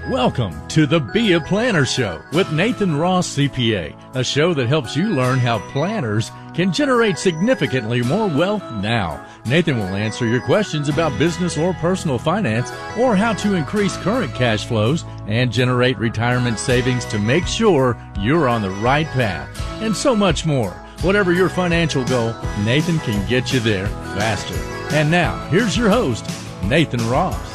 Welcome to the Be a Planner Show with Nathan Ross, CPA, a show that helps you learn how planners can generate significantly more wealth now. Nathan will answer your questions about business or personal finance, or how to increase current cash flows and generate retirement savings to make sure you're on the right path, and so much more. Whatever your financial goal, Nathan can get you there faster. And now, here's your host, Nathan Ross.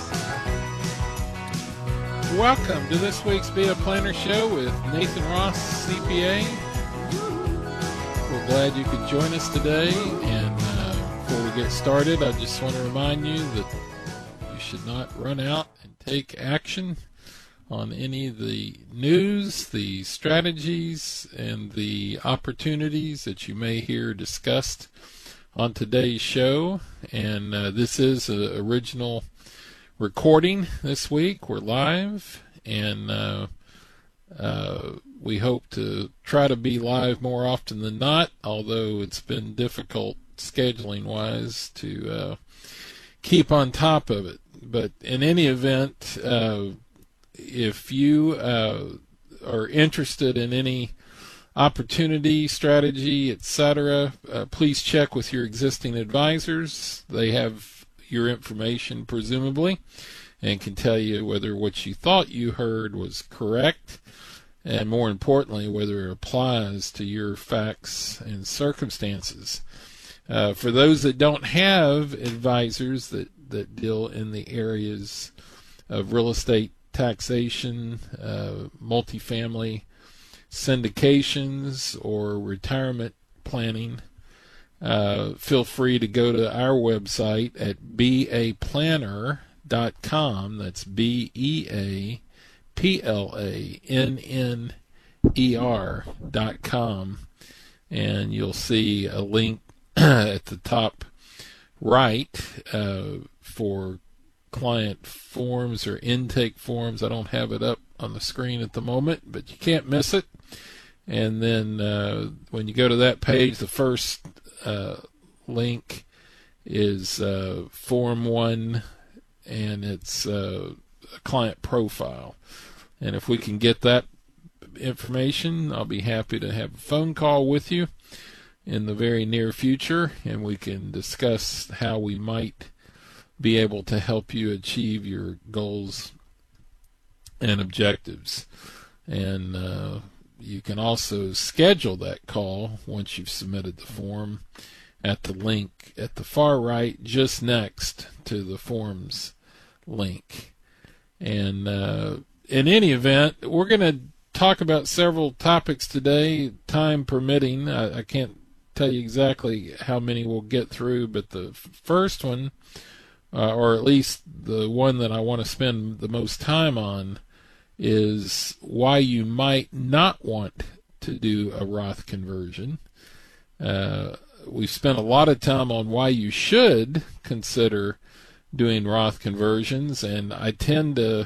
Welcome to this week's Be a Planner Show with Nathan Ross, CPA. We're glad you could join us today. And before we get started, I just want to remind you that you should not run out and take action on any of the news, the strategies, and the opportunities that you may hear discussed on today's show. And this is an original recording this week. We're live, and we hope to try to be live more often than not, although it's been difficult scheduling wise to keep on top of it. But in any event, if you are interested in any opportunity, strategy, etc., please check with your existing advisors. They have your information, presumably, and can tell you whether what you thought you heard was correct, and more importantly, whether it applies to your facts and circumstances. For those that don't have advisors that deal in the areas of real estate taxation, multifamily syndications, or retirement planning, feel free to go to our website at beaplanner.com. That's beaplanner.com, and you'll see a link at the top right for client forms or intake forms. I don't have it up on the screen at the moment, but you can't miss it. And then when you go to that page, the first link is Form 1, and it's a client profile. And if we can get that information, I'll be happy to have a phone call with you in the very near future, and we can discuss how we might be able to help you achieve your goals and objectives. And you can also schedule that call once you've submitted the form at the link at the far right, just next to the forms link. And in any event, we're going to talk about several topics today, time permitting. I can't tell you exactly how many we'll get through, but the first one, or at least the one that I want to spend the most time on, is why you might not want to do a Roth conversion. We've spent a lot of time on why you should consider doing Roth conversions, and I tend to,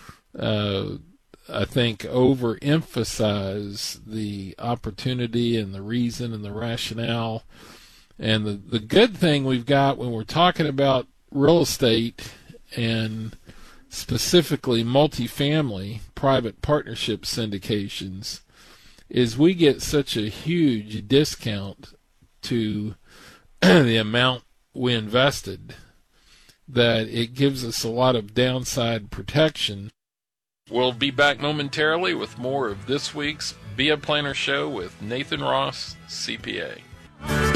I think, overemphasize the opportunity and the reason and the rationale. And the good thing we've got when we're talking about real estate, and specifically multifamily private partnership syndications, is we get such a huge discount to the amount we invested that it gives us a lot of downside protection. We'll be back momentarily with more of this week's Be a Planner Show with Nathan Ross, CPA.